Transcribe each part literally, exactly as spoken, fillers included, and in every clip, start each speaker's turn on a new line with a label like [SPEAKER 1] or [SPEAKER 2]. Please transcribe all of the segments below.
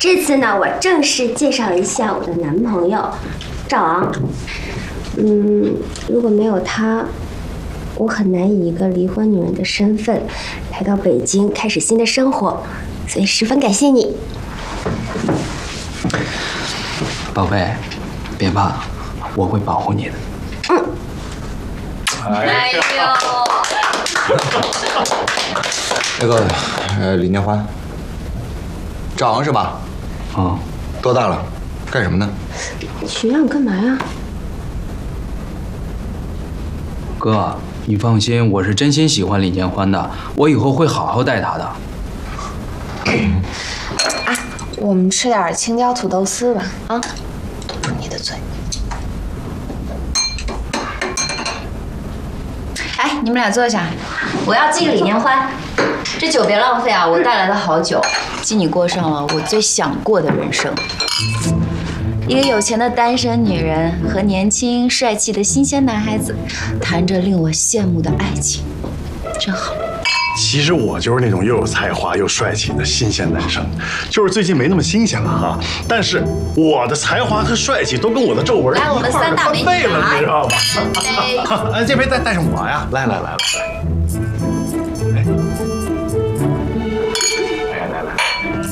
[SPEAKER 1] 这次呢，我正式介绍一下我的男朋友赵昂。嗯，如果没有他，我很难以一个离婚女人的身份来到北京开始新的生活，所以十分感谢你。
[SPEAKER 2] 宝贝，别怕，我会保护你的。
[SPEAKER 1] 嗯。
[SPEAKER 3] 哎呦，
[SPEAKER 4] 那个，呃，李年欢，赵昂是吧？
[SPEAKER 2] 嗯，
[SPEAKER 4] 多大了？干什么呢？
[SPEAKER 1] 许愿我干嘛呀？
[SPEAKER 2] 哥，你放心，我是真心喜欢李年欢的，我以后会好好待他的。
[SPEAKER 3] 啊，我们吃点青椒土豆丝吧，啊，住你的嘴。哎，你们俩坐下，我要敬李年欢。这酒别浪费啊！我带来的好酒，敬你过上了我最想过的人生。一个有钱的单身女人和年轻帅气的新鲜男孩子，谈着令我羡慕的爱情，真好。
[SPEAKER 5] 其实我就是那种又有才华又帅气的新鲜男生，就是最近没那么新鲜了哈。但是我的才华和帅气都跟我的皱纹
[SPEAKER 3] 来，我们三大美女
[SPEAKER 5] 翻倍了，你知道吗？
[SPEAKER 3] 哎，
[SPEAKER 5] 这杯再带上我呀！来来来来来，来来来。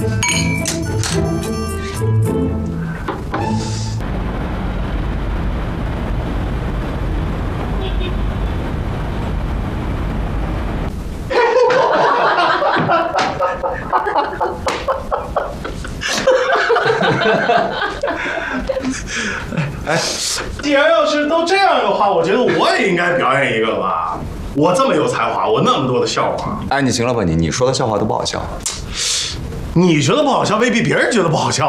[SPEAKER 5] 哎，既然要是都这样的话，我觉得我也应该表演一个吧。我这么有才华，我那么多的笑话。
[SPEAKER 4] 哎，你行了吧你？你说的笑话都不好笑。
[SPEAKER 5] 你觉得不好笑，未必别人觉得不好笑